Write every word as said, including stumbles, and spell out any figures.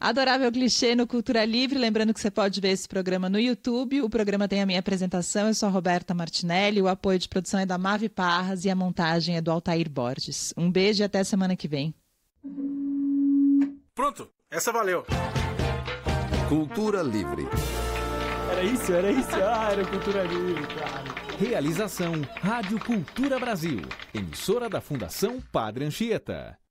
Adorável clichê no Cultura Livre, lembrando que você pode ver esse programa no YouTube. O programa tem a minha apresentação, eu sou a Roberta Martinelli, o apoio de produção é da Mavi Parras e a montagem é do Altair Borges. Um beijo e até semana que vem. Pronto, essa valeu. Cultura Livre. Era isso, era isso. Ah, era Cultura Livre, claro. Realização Rádio Cultura Brasil, emissora da Fundação Padre Anchieta.